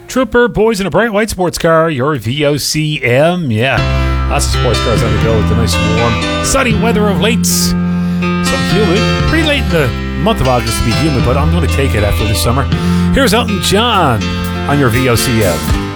Trooper, boys in a bright white sports car, your VOCM. Yeah, lots of sports cars on the go with the nice warm, sunny weather of late. So humid. Pretty late in the month of August to be humid, but I'm going to take it after the summer. Here's Elton John on your VOCM.